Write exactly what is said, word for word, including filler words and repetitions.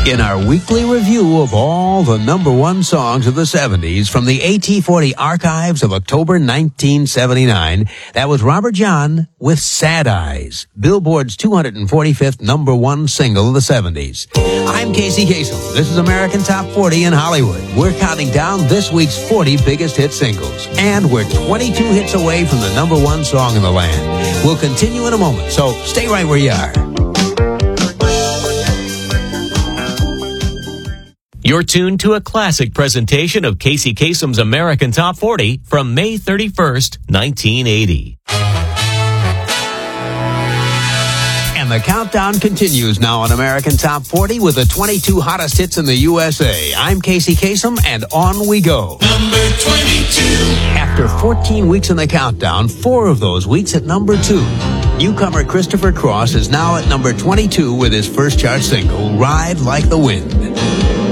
In our weekly review of all the number one songs of the seventies from the A T forty archives of October nineteen seventy-nine, that was Robert John with Sad Eyes, Billboard's two hundred forty-fifth number one single of the seventies. I'm Casey Kasem. This is American Top forty in Hollywood. We're counting down this week's forty biggest hit singles, and we're twenty-two hits away from the number one song in the land. We'll continue in a moment, so stay right where you are. You're tuned to a classic presentation of Casey Kasem's American Top forty from May thirty-first, nineteen eighty. And the countdown continues now on American Top forty with the twenty-two hottest hits in the U S A. I'm Casey Kasem, and on we go. Number twenty-two. After fourteen weeks in the countdown, four of those weeks at number two. Newcomer Christopher Cross is now at number twenty-two with his first chart single, Ride Like the Wind.